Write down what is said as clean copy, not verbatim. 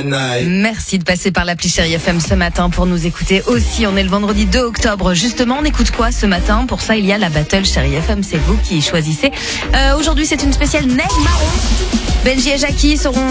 Merci de passer par l'appli Chérie FM ce matin pour nous écouter aussi. On est le vendredi 2 octobre. Justement, on écoute quoi ce matin? Pour ça, il y a la battle Chérie FM. C'est vous qui choisissez. Aujourd'hui, c'est une spéciale Neige Marron. Benji et Jackie seront